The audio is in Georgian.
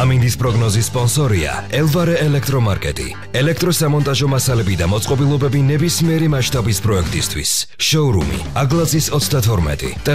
ამინდის პროგნოზის სპონსორია ელვარე ელექტრომარკეტი. ელექტროსამონტაჟო მასალები და მოწყობილობები ნებისმიერი მასშტაბის პროექტისთვის. შოურუმი აგლაძის 32.